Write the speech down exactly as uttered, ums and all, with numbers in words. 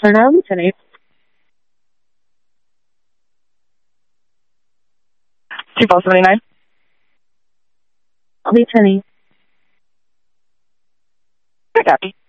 Turn on ten eight. two five seven nine. I'll be ten eight. I copy.